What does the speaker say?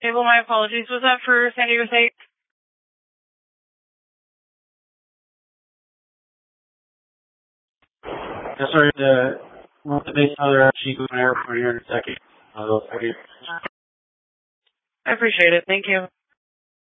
Table, my apologies. Was that for San Diego State? Yes, sir. The base other chief of an airport here in a second. I appreciate it. Thank you.